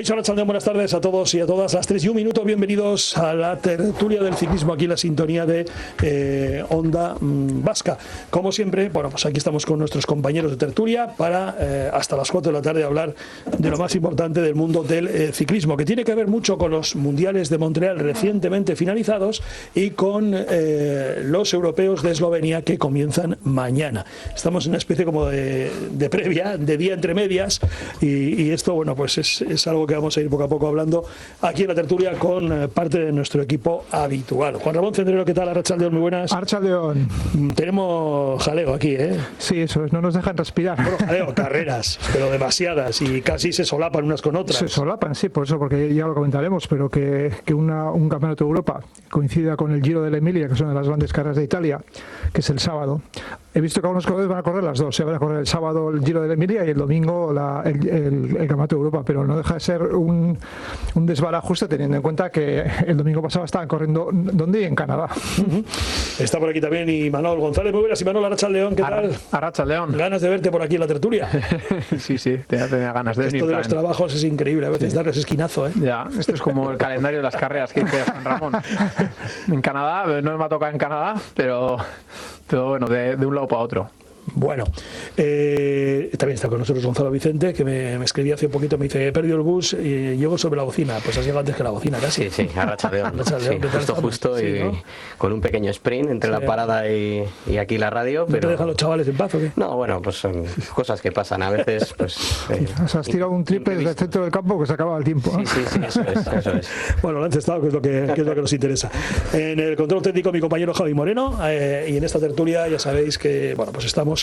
Kaixo Arratsaldeon, buenas tardes a todos y a todas. Las 3:01, bienvenidos a la tertulia del ciclismo, aquí en la sintonía de Onda Vasca. Como siempre, bueno, pues aquí estamos con nuestros compañeros de tertulia para hasta las 4 de la tarde hablar de lo más importante del mundo del ciclismo, que tiene que ver mucho con los mundiales de Montreal recientemente finalizados y con los europeos de Eslovenia que comienzan mañana. Estamos en una especie como de previa, de día entre medias, y esto, bueno, pues es algo que vamos a ir poco a poco hablando aquí en la tertulia con parte de nuestro equipo habitual. Juan Ramón Cendrero, ¿qué tal? Arratsaldeon, muy buenas. Arratsaldeon. Tenemos jaleo aquí, ¿eh? Sí, eso es, no nos dejan respirar. Bueno, jaleo, carreras, pero demasiadas, y casi se solapan unas con otras. Se solapan, sí, por eso, porque ya lo comentaremos, pero que un campeonato de Europa coincida con el Giro de la Emilia, que es una de las grandes carreras de Italia, que es el sábado. He visto que algunos corredores van a correr las dos, se van a correr el sábado el Giro de la Emilia y el domingo el Campeonato de Europa, pero no deja de ser un desbarajuste, teniendo en cuenta que el domingo pasado estaban corriendo, ¿dónde? En Canadá. Está por aquí también Imanol González. Muy buenas, Imanol. Arratsaldeon, ¿qué tal? Arratsaldeon. Ganas de verte por aquí en la tertulia. Sí, tenía ganas de venir. Esto de los trabajos es increíble, a veces darles esquinazo, ¿eh? Ya, esto es como el calendario de las carreras que dice Juan Ramón. En Canadá, no me ha tocado en Canadá, pero bueno, de un lado para otro. Bueno, también está con nosotros Gonzalo Vicente, que me escribía hace un poquito, me dice: he perdido el bus y llego sobre la bocina. Pues has llegado antes que la bocina, casi. Sí, Arratsaldeon. Justo, sí, y ¿no? con un pequeño sprint entre la parada y aquí la radio. ¿No pero te dejan los chavales en paz o qué? No, bueno, pues son cosas que pasan a veces. Pues, has tirado un triple desde el centro del campo que se acababa el tiempo. Sí, eso es. Bueno, lo han estado, que es lo que nos interesa. En el control técnico, mi compañero Javi Moreno, y en esta tertulia ya sabéis que, bueno, pues estamos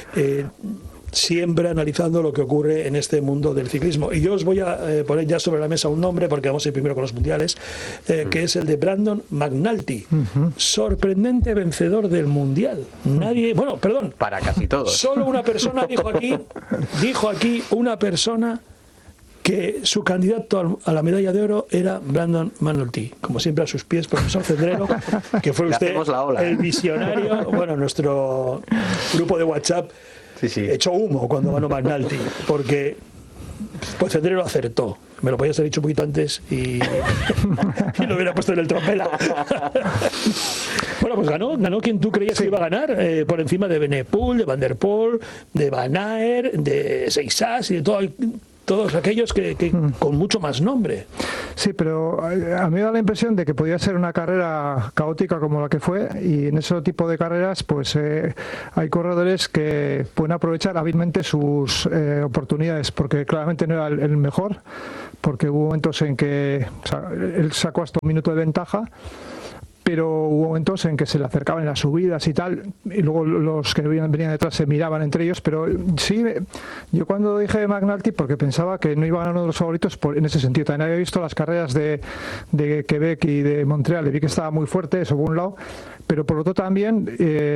siempre analizando lo que ocurre en este mundo del ciclismo. Y yo os voy a poner ya sobre la mesa un nombre, porque vamos a ir primero con los mundiales, que es el de Brandon McNulty. Sorprendente vencedor del mundial. Nadie, bueno, perdón. Para casi todos. Solo una persona dijo aquí una persona que su candidato a la medalla de oro era Brandon McNulty. Como siempre, a sus pies, profesor Cendrero, que fue usted el visionario. Bueno, nuestro grupo de WhatsApp echó humo cuando ganó McNulty, porque pues Cendrero acertó. Me lo podías haber dicho un poquito antes y lo hubiera puesto en el tropela. Bueno, pues ganó quien tú creías que iba a ganar, por encima de Benepool, de Van der Poel, de Van Aert, de Seixas y de todos aquellos que con mucho más nombre. Sí, pero a mí me da la impresión de que podía ser una carrera caótica como la que fue, y en ese tipo de carreras pues hay corredores que pueden aprovechar hábilmente sus oportunidades, porque claramente no era el mejor, porque hubo momentos en que él sacó hasta un minuto de ventaja, pero hubo momentos en que se le acercaban en las subidas y tal, y luego los que venían detrás se miraban entre ellos. Pero sí, yo cuando dije McNulty, porque pensaba que no iba a ganar uno de los favoritos en ese sentido. También había visto las carreras de Quebec y de Montreal, y vi que estaba muy fuerte, eso por un lado, pero por otro también,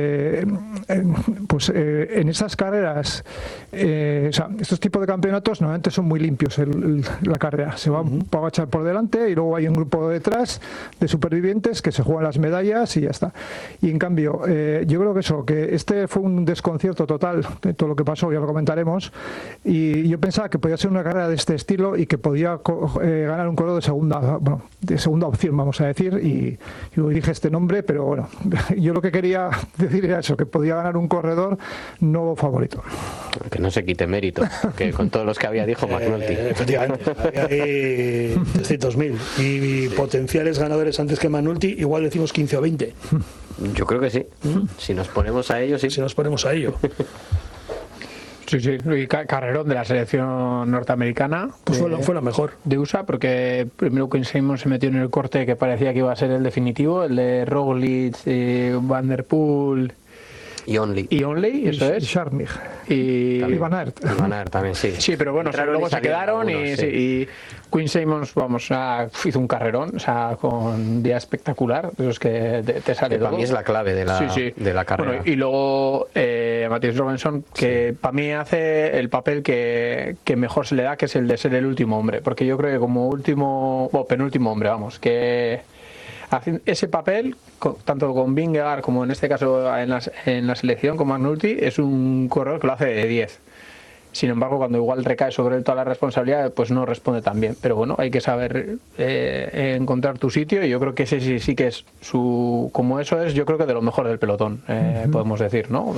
en esas carreras, estos tipos de campeonatos normalmente son muy limpios. La carrera se va un poco a echar por delante y luego hay un grupo detrás de supervivientes que se juegan las medallas y ya está. Y en cambio, yo creo que este fue un desconcierto total de todo lo que pasó, ya lo comentaremos, y yo pensaba que podía ser una carrera de este estilo y que podía ganar un corredor de segunda opción, vamos a decir, y dije este nombre, pero bueno, yo lo que quería decir era eso, que podía ganar un corredor no favorito. Que no se quite mérito, que con todos los que había dijo McNulty. Efectivamente, había ahí 300.000 y potenciales ganadores antes que McNulty, igual decimos 15 o 20. Yo creo que sí. Si nos ponemos a ello, sí. Si nos ponemos a ello. Sí, y carrerón de la selección norteamericana. Pues fue la mejor. De USA, porque primero Quinn Simmons se metió en el corte que parecía que iba a ser el definitivo, el de Roglic, Van der Poel Y Only, eso es. Y Scharmich. Y Van Aert. Van Aert también, sí. Sí, pero bueno, luego se quedaron algunos, y Quinn Simmons, hizo un carrerón, con un día espectacular, de esos que te sale todo. Para mí es la clave de la carrera. Bueno, y luego Mathias Robinson, que para mí hace el papel que mejor se le da, que es el de ser el último hombre, porque yo creo que como penúltimo hombre, que ese papel, tanto con Vingegaard como en este caso en la selección con McNulty, es un corredor que lo hace de 10. Sin embargo, cuando igual recae sobre él toda la responsabilidad, pues no responde tan bien. Pero bueno, hay que saber encontrar tu sitio, y yo creo que ese sí que es como eso es, yo creo que de lo mejor del pelotón, podemos decir, ¿no?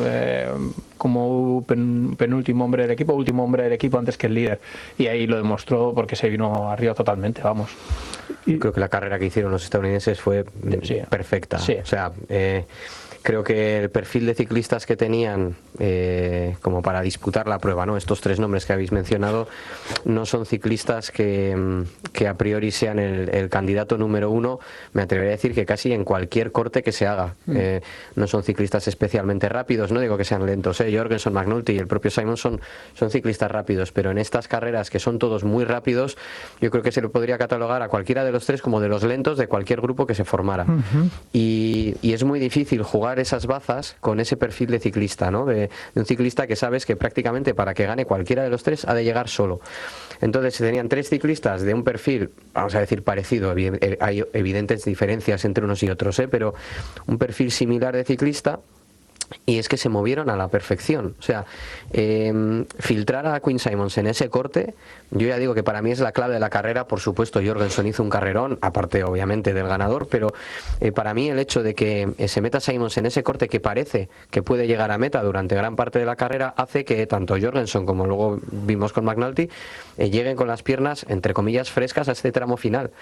Como penúltimo hombre del equipo, último hombre del equipo antes que el líder. Y ahí lo demostró porque se vino arriba totalmente, vamos. Y creo que la carrera que hicieron los estadounidenses fue perfecta. Sí. O sea, creo que el perfil de ciclistas que tenían como para disputar la prueba, ¿no? Estos tres nombres que habéis mencionado no son ciclistas que a priori sean el candidato número uno. Me atrevería a decir que casi en cualquier corte que se haga. No son ciclistas especialmente rápidos, no digo que sean lentos, Jorgenson, McNulty y el propio Simon son ciclistas rápidos, pero en estas carreras que son todos muy rápidos, yo creo que se le podría catalogar a cualquiera de los tres como de los lentos de cualquier grupo que se formara. Y es muy difícil jugar esas bazas con ese perfil de ciclista, ¿no? De un ciclista que sabes que prácticamente para que gane cualquiera de los tres ha de llegar solo. Entonces, si tenían tres ciclistas de un perfil, vamos a decir parecido, hay evidentes diferencias entre unos y otros, pero un perfil similar de ciclista, y es que se movieron a la perfección. O sea, filtrar a Quinn Simmons en ese corte, yo ya digo que para mí es la clave de la carrera. Por supuesto, Jorgenson hizo un carrerón, aparte obviamente del ganador, pero para mí el hecho de que se meta Simmons en ese corte que parece que puede llegar a meta durante gran parte de la carrera, hace que tanto Jorgenson como luego vimos con McNulty lleguen con las piernas, entre comillas, frescas a este tramo final.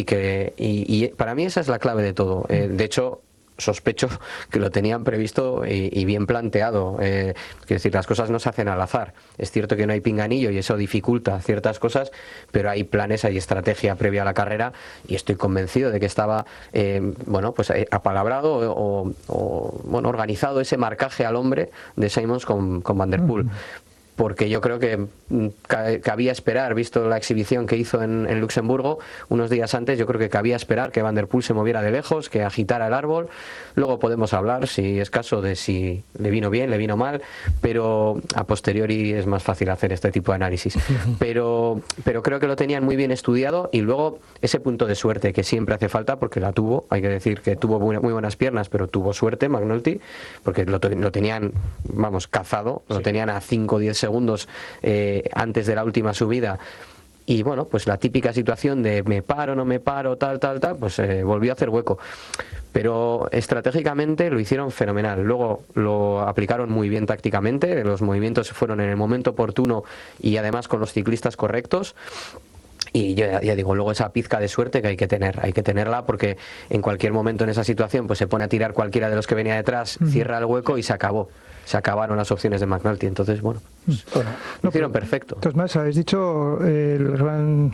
Y para mí esa es la clave de todo. De hecho, sospecho que lo tenían previsto y bien planteado. Quiero decir, las cosas no se hacen al azar. Es cierto que no hay pinganillo y eso dificulta ciertas cosas, pero hay planes, hay estrategia previa a la carrera, y estoy convencido de que estaba pues apalabrado o organizado ese marcaje al hombre de Simmons con Van der Poel. Porque yo creo que cabía esperar, visto la exhibición que hizo en Luxemburgo unos días antes, yo creo que cabía esperar que Van der Poel se moviera de lejos, que agitara el árbol. Luego podemos hablar, si es caso, de si le vino bien, le vino mal, pero a posteriori es más fácil hacer este tipo de análisis. Pero creo que lo tenían muy bien estudiado, y luego ese punto de suerte que siempre hace falta, porque la tuvo, hay que decir que tuvo muy buenas piernas, pero tuvo suerte McNulty, porque lo tenían, cazado, lo tenían a 5 o 10 segundos antes de la última subida, y bueno, pues la típica situación de me paro, no me paro, tal, pues volvió a hacer hueco. Pero estratégicamente lo hicieron fenomenal. Luego lo aplicaron muy bien tácticamente, los movimientos se fueron en el momento oportuno y además con los ciclistas correctos. Y yo ya digo, luego esa pizca de suerte que hay que tenerla, porque en cualquier momento en esa situación pues se pone a tirar cualquiera de los que venía detrás, cierra el hueco y se acabó. Se acabaron las opciones de McNulty. Entonces, lo hicieron perfecto. Entonces, más habéis dicho el gran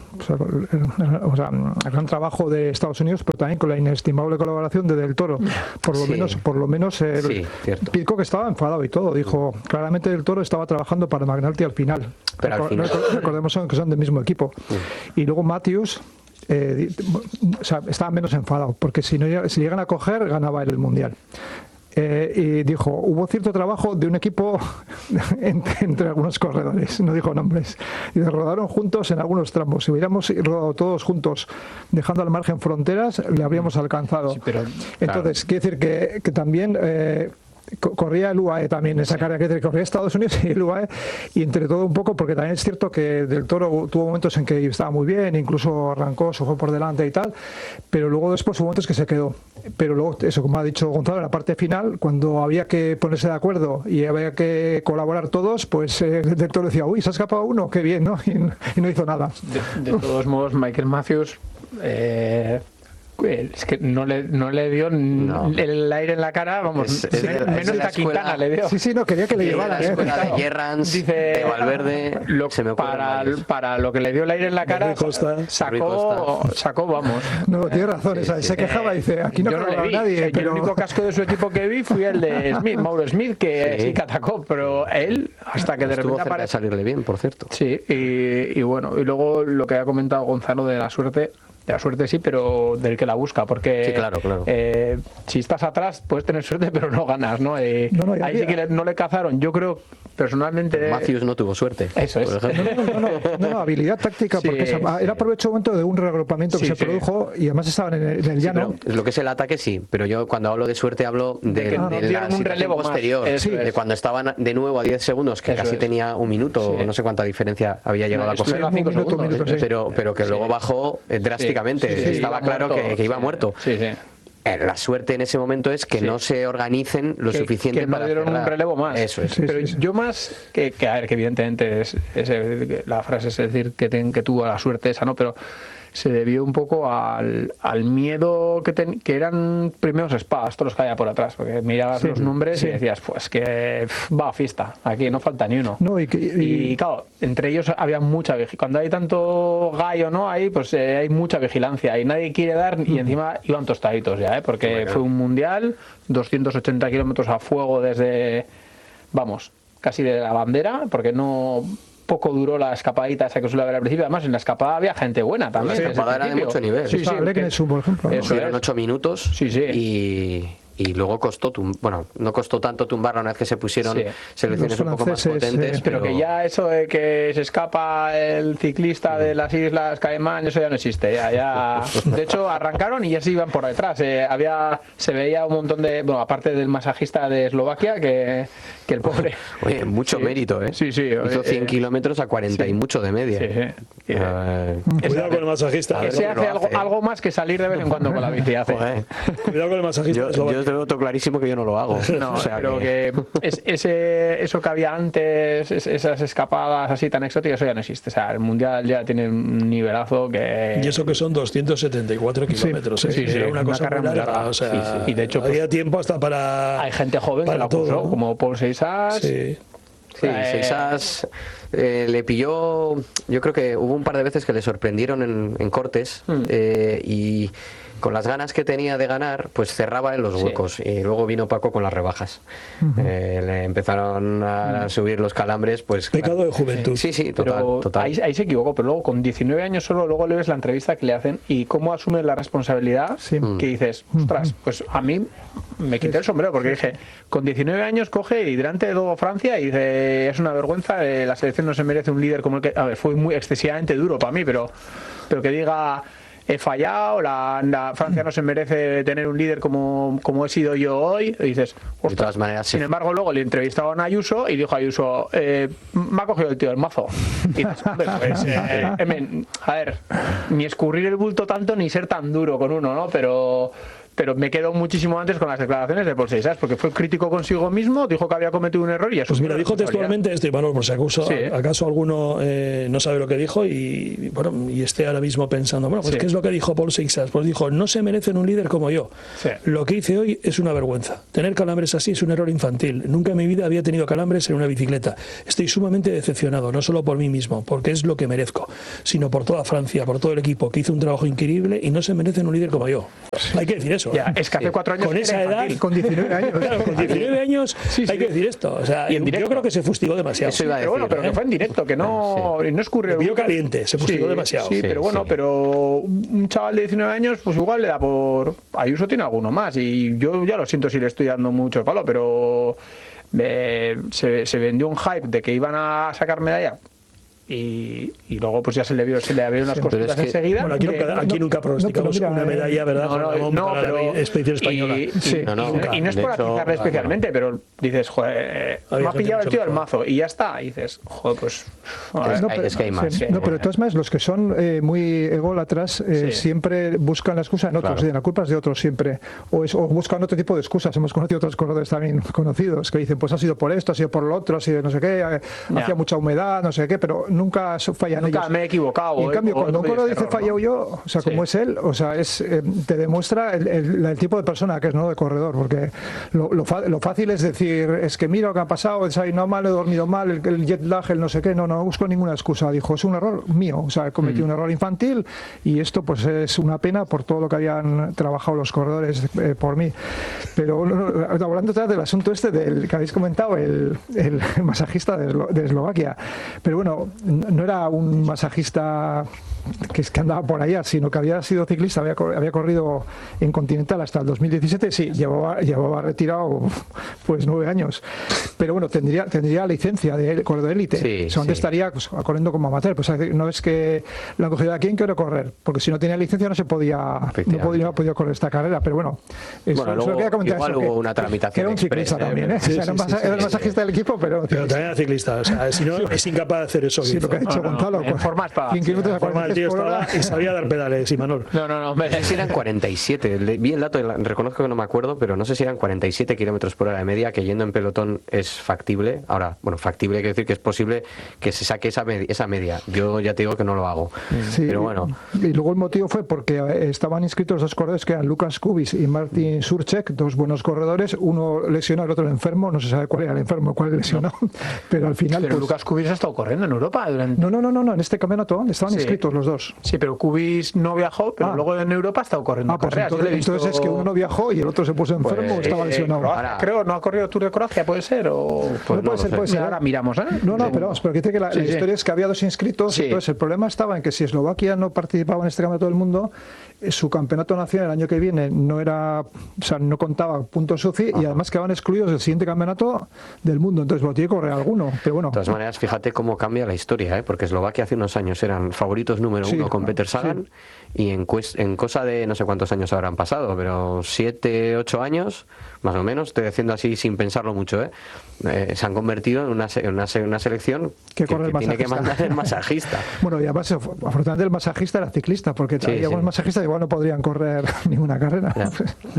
trabajo de Estados Unidos, pero también con la inestimable colaboración de Del Toro. Por lo menos Pidcock estaba enfadado y todo. Dijo claramente Del Toro estaba trabajando para McNulty al final. Pero al final. Recordemos que son del mismo equipo. Y luego Matthews estaba menos enfadado, porque si llegan a coger, ganaba él el Mundial. Y dijo, hubo cierto trabajo de un equipo entre algunos corredores, no dijo nombres, y rodaron juntos en algunos tramos. Si hubiéramos rodado todos juntos, dejando al margen fronteras, le habríamos alcanzado. Sí, pero, entonces, quiere decir que también corría el UAE también, esa carrera, que corría Estados Unidos y el UAE, y entre todo un poco, porque también es cierto que Del Toro tuvo momentos en que estaba muy bien, incluso arrancó, se fue por delante y tal, pero luego después hubo momentos que se quedó. Pero luego, eso, como ha dicho Gonzalo, en la parte final, cuando había que ponerse de acuerdo y había que colaborar todos, pues Del Toro decía, uy, se ha escapado uno, qué bien, ¿no? Y no hizo nada. De todos modos, Michael Matthews es que no le dio el aire en la cara, menos que a Quintana le dio. Sí, no, quería que le llevara. La escuela de Gerrans, de Valverde, para lo que le dio el aire en la cara, sacó, vamos. No, tiene razón, se quejaba y dice, aquí no le vi nadie. Pero el único casco de su equipo que vi fue el de Mauro Smith, que sí que atacó, pero él, hasta que de repente para salirle bien, por cierto. Sí, y bueno, y luego lo que ha comentado Gonzalo de la suerte. De la suerte sí, pero del que la busca, porque sí, claro. Si estás atrás puedes tener suerte, pero no ganas, ¿no? Ahí sí que no le cazaron. Yo creo personalmente... Matthews no tuvo suerte. Eso es. No, habilidad táctica, Sí, porque él aprovechó un momento de un reagrupamiento que Sí, se produjo y además estaban en el llano. Lo que es el ataque, sí, pero yo cuando hablo de suerte hablo de que la dieron un situación relevo más. posterior, Eso de es. cuando estaban de nuevo a 10 segundos, que Eso casi es. tenía un minuto, Sí. no sé cuánta diferencia había llegado a coger, Estuvieron 5 segundos. sí. pero que luego bajó drásticamente. Sí, Estaba iba claro muerto. que iba muerto. Sí, sí. La suerte en ese momento es que no se organicen lo suficiente que no para dieron cerrar. un relevo más. Eso es. Sí, Pero sí, sí. yo más que a ver, que evidentemente la frase es decir que tuvo la suerte esa, ¿no? Pero se debió un poco al miedo que eran primeros espadas, todos los que había por atrás, porque mirabas los nombres y decías, pues que va a fiesta, aquí no falta ni uno. No, y claro, entre ellos había mucha vigilancia. Cuando hay tanto gallo, ¿no? Ahí pues hay mucha vigilancia y nadie quiere dar, y encima iban tostaditos ya, porque fue un mundial, 280 kilómetros a fuego desde, vamos, casi de la bandera, porque poco duró la escapadita esa que suele haber al principio. Además, en la escapada había gente buena también. La desde el escapada era de principio. mucho nivel. Sí, sí, Breknesu, por ejemplo. ¿no? Eso Fueron es. 8 minutos Sí, sí. y luego costó, bueno, no costó tanto tumbarla una vez que se pusieron Sí. selecciones Los un poco más franceses, potentes. Pero que ya eso de que se escapa el ciclista de las Islas Caimán, eso ya no existe. Ya. De hecho, arrancaron y ya se iban por detrás. Se veía un montón de, bueno, aparte del masajista de Eslovaquia, que el pobre. Oye, mucho mérito, ¿eh? Sí, sí. Hizo 100 kilómetros a 40 y mucho de media. Sí, sí. Cuidado con el masajista. Ese lo hace hace, algo más que salir de vez en cuando con la bici. Joder. Cuidado con el masajista. Yo desde luego tengo clarísimo que yo no lo hago. No, O sea pero que eso que había antes, esas escapadas así tan exóticas, eso ya no existe. O sea, el mundial ya tiene un nivelazo que. Y eso que son 274 kilómetros. sí, sí, Era una una cosa carrera muy muy larga. larga. O sea, Sí, sí. Y de hecho, había tiempo hasta para. Hay gente joven que para la puso, todo, ¿no? como Paul Seixas. Sí. Sí, Seixas le pilló, yo creo que hubo un par de veces que le sorprendieron en cortes y con las ganas que tenía de ganar, pues cerraba en los huecos y luego vino Paco con las rebajas. Le empezaron a subir los calambres, pues... Pecado de juventud. Sí, sí, Pero total. ahí se equivocó, pero luego con 19 años solo, luego le ves la entrevista que le hacen y cómo asume la responsabilidad, que dices, ostras, pues a mí me quité el sombrero porque dije, con 19 años coge y delante de todo Francia y dice, es una vergüenza, la selección no se merece un líder como el que, a ver, fue muy excesivamente duro para mí, pero que diga, he fallado, la Francia no se merece tener un líder como he sido yo hoy, y dices, ostras. De todas maneras, Sin embargo, luego le entrevistaban a Ayuso y dijo Ayuso, me ha cogido el tío del mazo. Y dices, hombre, pues, a ver, ni escurrir el bulto tanto ni ser tan duro con uno, ¿no? Pero me quedo muchísimo antes con las declaraciones de Paul Seixas, porque fue crítico consigo mismo, dijo que había cometido un error y Pues mira, dijo textualmente esto, y bueno, por si acaso alguno no sabe lo que dijo y bueno, y esté ahora mismo pensando, bueno, pues ¿qué es lo que dijo Paul Seixas? Pues dijo, no se merecen un líder como yo. Sí. Lo que hice hoy es una vergüenza. Tener calambres así es un error infantil. Nunca en mi vida había tenido calambres en una bicicleta. Estoy sumamente decepcionado, no solo por mí mismo, porque es lo que merezco, sino por toda Francia, por todo el equipo, que hizo un trabajo increíble y no se merecen un líder como yo. Hay que decir eso. Ya, es que hace 4 años con esa edad, Con 19 años. claro, con 19 años hay que decir esto. O sea, Y en directo. yo creo que se fustigó demasiado. Eso iba a pero bueno, decir, pero que fue en directo, que no escurrió. Vio caliente, se fustigó demasiado. Sí, pero bueno, pero un chaval de 19 años, pues igual le da por. Ayuso tiene alguno más, y yo ya lo siento si le estoy dando mucho el palo, pero se vendió un hype de que iban a sacar medalla. Y luego pues ya se le abrió unas cositas enseguida. Bueno, aquí nunca pronosticamos una medalla, ¿verdad? Para la expedición española. Y no es por atizarle especialmente, pero dices, joder, me ha pillado el tío del mazo y ya está. Y dices, joder, pues. Es que hay más. No, pero de todas maneras, los que son muy ególatras siempre buscan la excusa en otros, y la culpa es de otros siempre. O buscan otro tipo de excusas. Hemos conocido otros corredores también conocidos que dicen, pues ha sido por esto, ha sido por lo otro, ha sido no sé qué, hacía mucha humedad, no sé qué, pero nunca fallan ellos. Nunca me he equivocado. Y en cambio, cuando un corredor dice fallado yo, o sea, como es él, o sea, te demuestra el tipo de persona que es, ¿no? De corredor, porque lo fácil es decir, es que mira lo que ha pasado, he desayunado mal, he dormido mal, el jet lag, el no sé qué, no busco ninguna excusa. Dijo, es un error mío, o sea, he cometido un error infantil y esto pues es una pena por todo lo que habían trabajado los corredores por mí. Pero hablando del asunto del que habéis comentado, el masajista de Eslovaquia, pero bueno, no era un masajista que andaba por allá, sino que había sido ciclista, había corrido en Continental hasta el 2017, sí, llevaba retirado pues 9 años, pero bueno, tendría licencia de corredor de élite, Sí, o sea, donde sí. estaría pues, corriendo como amateur, pues no es que lo han cogido de aquí en quiero correr, porque si no tenía licencia no podía correr esta carrera, pero bueno, Bueno, luego quería comentar igual eso, hubo una tramitación que era un express, ciclista también, ¿eh? Sí, O sea, era el masajista del equipo, pero Pero también era ciclista, o sea, si no, es incapaz de hacer eso. sí, lo que ha hecho Gonzalo, en formas para- 100 kilómetros a Forma, el 43 tío por hora. estaba y sabía dar pedales, Imanol. No, hombre. Si eran 47, vi el dato, reconozco que no me acuerdo, pero no sé si eran 47 kilómetros por hora de media, que yendo en pelotón es factible. Ahora, bueno, factible quiere decir que es posible que se saque esa media. Yo ya te digo que no lo hago. Sí, Pero bueno, y luego el motivo fue porque estaban inscritos dos corredores que eran Lucas Kubis y Martin Surchek, dos buenos corredores, uno lesionado, el otro enfermo, no se sabe cuál era el enfermo, cuál el lesionado, pero al final... Pero pues, Lucas Kubis ha estado corriendo en Europa durante... No, en este campeonato estaban Sí. inscritos los dos. Sí, pero Kubis no viajó, pero Ah. luego en Europa ha estado corriendo Pues carreras. Yo le he visto- entonces es que uno no viajó y el otro se puso enfermo o estaba lesionado. Croacia, Ahora- creo, ¿no ha corrido Tour de Croacia? ¿Puede ser? O... Pues No puede ser, puede ser. Mira, ahora miramos, ¿eh? No, pero vamos, pero que dice que la Sí. historia es que había dos inscritos, Sí. entonces el problema estaba en que si Eslovaquia no participaba en este campeonato del mundo, su campeonato nacional el año que viene no contaba puntos UCI y además quedaban excluidos del siguiente campeonato del mundo, entonces tiene que correr alguno, pero bueno. de todas maneras, fíjate cómo cambia la historia, ¿eh? Porque Eslovaquia hace unos años eran favoritos número Sí, 1 con Peter Sagan, y en cosa de no sé cuántos años habrán pasado, pero 7, 8 años, más o menos, estoy diciendo así sin pensarlo mucho, se han convertido en una selección Que corre el tiene que masajista. mandar el masajista. Bueno, y además, afortunadamente el masajista era ciclista, porque Sí, hay algunos sí. masajistas que igual no podrían correr ninguna carrera. Ya.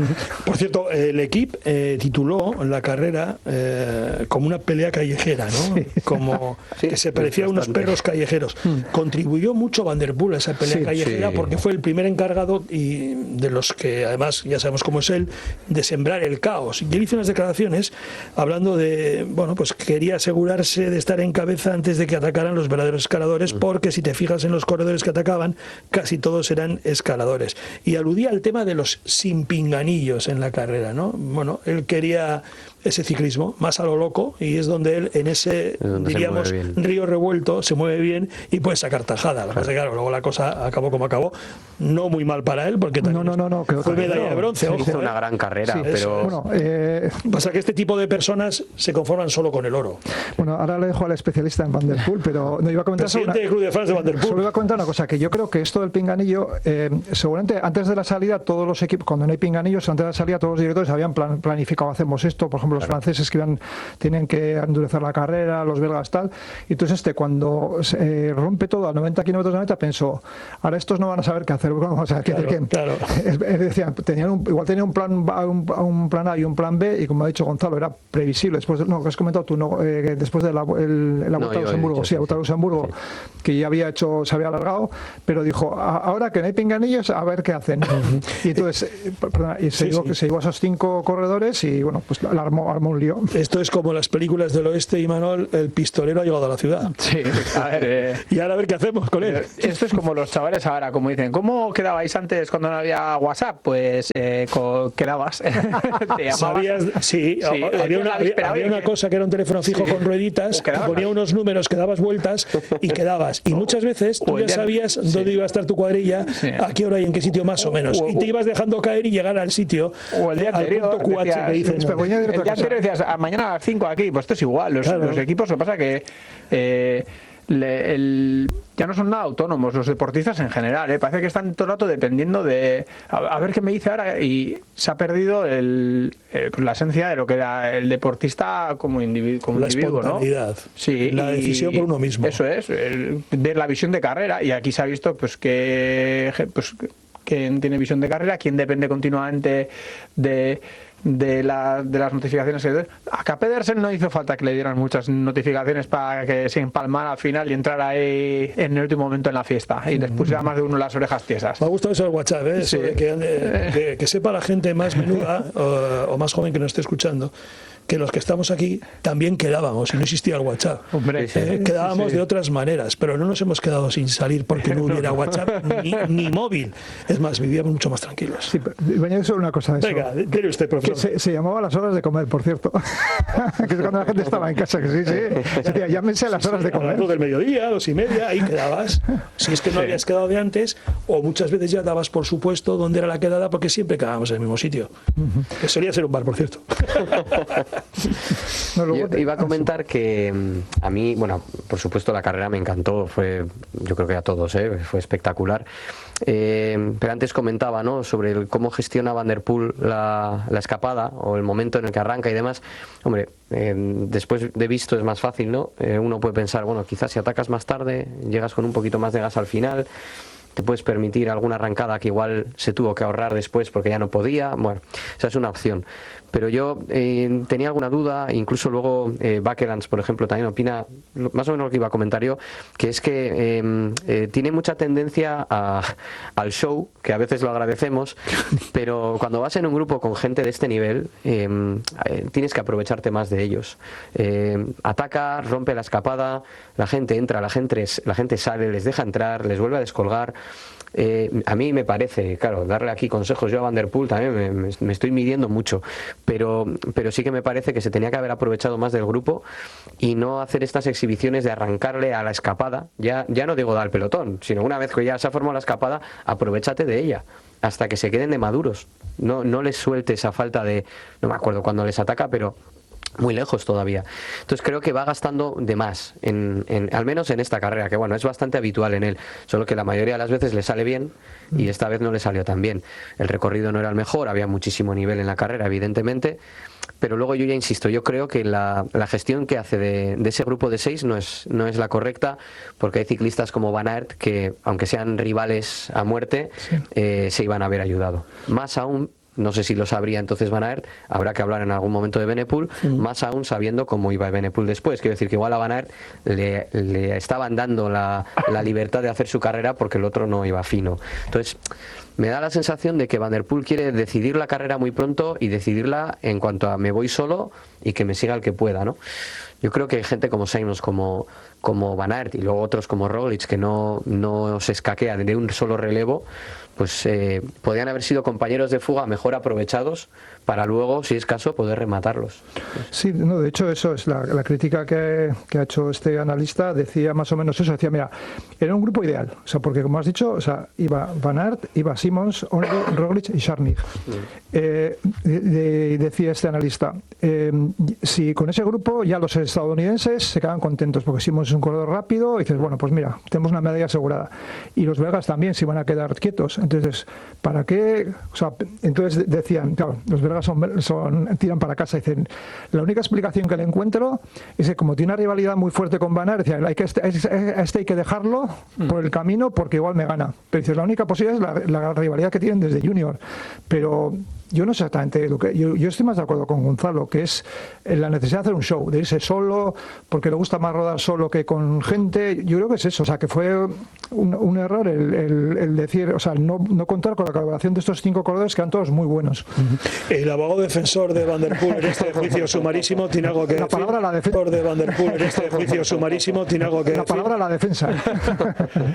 Por cierto, el equipo tituló la carrera como una pelea callejera, ¿no? Como Sí, que se parecía a unos bastante. perros callejeros. Contribuyó mucho Van der Poel a esa pelea Sí, callejera sí. porque fue el primer encargado y de los que además ya sabemos cómo es él, de sembrar el caos. Y él hizo unas declaraciones hablando de, bueno, pues quería asegurarse de estar en cabeza antes de que atacaran los verdaderos escaladores, porque si te fijas en los corredores que atacaban, casi todos eran escaladores. Y aludía al tema de los sin pinganillos en la carrera, ¿no? Bueno, él quería ese ciclismo más a lo loco y es donde él en ese, Es donde se diríamos, mueve bien. río revuelto se mueve bien y puede sacar tajada. Lo que pasa es que, claro, luego la cosa acabó como acabó, no muy mal para él porque también No, quedó fue medalla de tercero. bronce. ojo, Hizo una gran carrera, Sí, pero Bueno, Pasa que este tipo de personas se conforman solo con el oro. ahora le dejo al especialista en Van der Poel, pero no iba a comentar solo Presidente del Club de Fans de Van der Solo Poel. iba a comentar una cosa, que yo creo que esto del pinganillo, seguramente antes de la salida, todos los equipos, cuando no hay pinganillos, antes de la salida, todos los directores habían planificado, hacemos esto, por ejemplo, los franceses que tienen que endurecer la carrera, los belgas tal, y entonces cuando se rompe todo a 90 kilómetros de meta, pensó, ahora estos no van a saber qué hacer, o sea, Claro. decían, igual tenían un plan A y un plan B, y como ha dicho Gonzalo, era previsible, después no, que has comentado tú, no, después de la Vuelta a yo he Luxemburgo, dicho, sí, la Vuelta a Luxemburgo, que ya había hecho, se había alargado, pero dijo, ahora que no hay pinganillos, a ver qué hacen. Y entonces, se llevó a esos 5 corredores y bueno, pues armó un lío. Esto es como las películas del oeste, Imanol, el pistolero ha llegado a la ciudad. Sí, a ver... Y ahora a ver qué hacemos con él. Esto es como los chavales ahora, como dicen, ¿cómo quedabais antes cuando no había WhatsApp? Pues quedabas. Te llamabas. ¿Sabías? Sí, había una cosa que era un teléfono fijo con rueditas, que quedabas. ponía unos números que dabas vueltas y quedabas. Y muchas veces tú O el ya día- sabías dónde iba a estar tu cuadrilla, Sí. a qué hora y en qué sitio más o menos. Y te ibas dejando caer y llegar al sitio, O el día al anterior, punto QH decías, que dicen. espera, voy a añadir El otra día cosa. anterior decías, mañana a las 5 aquí, pues esto es igual. Claro. Los equipos, lo que pasa que ya no son nada autónomos los deportistas en general, ¿eh? Parece que están todo el rato dependiendo de a ver qué me dice ahora, y se ha perdido pues la esencia de lo que era el deportista como individuo, La ¿no? espontaneidad, Sí, la y decisión por uno mismo. Eso es, ver la visión de carrera, y aquí se ha visto pues que quién tiene visión de carrera, quién depende continuamente de las notificaciones. A K. Pedersen no hizo falta que le dieran muchas notificaciones para que se empalmara al final y entrara ahí en el último momento en la fiesta y les pusiera más de uno las orejas tiesas. Me ha gustado eso del WhatsApp, eso Sí. de que sepa la gente más menuda o más joven que nos esté escuchando, que los que estamos aquí también quedábamos y no existía el WhatsApp. Hombre, Quedábamos de otras maneras, pero no nos hemos quedado sin salir porque no hubiera WhatsApp ni móvil. Es más, vivíamos mucho más tranquilos. Sí, voy a añadir solo una cosa de eso. Venga, dile usted, profesor. Que se llamaba las horas de comer, por cierto. Que es cuando la gente estaba en casa, que sí. Decía, llámense las horas de A las comer. 2 del mediodía, 2:30, ahí quedabas. Si es que no habías quedado de antes, o muchas veces ya dabas por supuesto dónde era la quedada, porque siempre quedábamos en el mismo sitio. Que solía ser un bar, por cierto. Yo iba a comentar que a mí, bueno, por supuesto la carrera me encantó, yo creo que a todos, fue espectacular. Pero antes comentaba, ¿no?, sobre cómo gestiona Van der Poel la escapada o el momento en el que arranca y demás. Hombre, después de visto es más fácil, ¿no? Uno puede pensar, bueno, quizás si atacas más tarde, llegas con un poquito más de gas al final, te puedes permitir alguna arrancada que igual se tuvo que ahorrar después porque ya no podía. Bueno, esa es una opción. Pero yo tenía alguna duda, incluso luego Bakelands, por ejemplo, también opina más o menos lo que iba a comentar yo, que es que tiene mucha tendencia al show, que a veces lo agradecemos, pero cuando vas en un grupo con gente de este nivel, tienes que aprovecharte más de ellos. Ataca, rompe la escapada, la gente entra, la gente sale, les deja entrar, les vuelve a descolgar. A mí me parece, claro, darle aquí consejos yo a Van der Poel también me estoy midiendo mucho, pero sí que me parece que se tenía que haber aprovechado más del grupo y no hacer estas exhibiciones de arrancarle a la escapada, ya no digo dar al pelotón, sino una vez que ya se ha formado la escapada, aprovechate de ella hasta que se queden de maduros, no les sueltes esa falta de, no me acuerdo cuándo les ataca, pero muy lejos todavía. Entonces creo que va gastando de más, al menos en esta carrera, que bueno, es bastante habitual en él, solo que la mayoría de las veces le sale bien y esta vez no le salió tan bien. El recorrido no era el mejor, había muchísimo nivel en la carrera, evidentemente, pero luego yo ya insisto, yo creo que la gestión que hace de ese grupo de 6 no es la correcta, porque hay ciclistas como Van Aert que, aunque sean rivales a muerte, se iban a haber ayudado. Más aún, no sé si lo sabría entonces Van Aert, habrá que hablar en algún momento de Benepul, más aún sabiendo cómo iba Benepul después. Quiero decir que igual a Van Aert le estaban dando la libertad de hacer su carrera porque el otro no iba fino. Entonces, me da la sensación de que Van der Poel quiere decidir la carrera muy pronto y decidirla en cuanto a me voy solo y que me siga el que pueda, ¿no? Yo creo que hay gente como Simons, como Van Aert y luego otros como Roglic que no se escaquean de un solo relevo, pues podrían haber sido compañeros de fuga mejor aprovechados para luego, si es caso, poder rematarlos. Sí, no, de hecho eso es la crítica que ha hecho este analista, decía más o menos eso, decía, mira, era un grupo ideal, o sea, porque como has dicho, o sea, iba Van Aert, iba Simons, Roglic y Scharnig. Decía este analista, si con ese grupo ya los estadounidenses se quedan contentos, porque Simons es un corredor rápido, y dices, bueno, pues mira, tenemos una medalla asegurada. Y los belgas también se van a quedar quietos. Entonces, ¿para qué? O sea, entonces decían, claro, los belgas tiran para casa y dicen, la única explicación que le encuentro es que como tiene una rivalidad muy fuerte con Van Aert, decían, este hay que dejarlo por el camino porque igual me gana. Pero dices, la única posibilidad es la rivalidad que tienen desde junior. Pero yo no sé exactamente lo que yo estoy más de acuerdo con Gonzalo, que es la necesidad de hacer un show, de irse solo, porque le gusta más rodar solo que con gente. Yo creo que es eso, o sea, que fue un error el decir, o sea, no contar con la colaboración de estos 5 corredores que eran todos muy buenos. El abogado defensor de Van der Poel en este juicio sumarísimo tiene algo que decir. La palabra la defensa. De Van der Poel en este juicio sumarísimo tiene algo que decir. La palabra la defensa.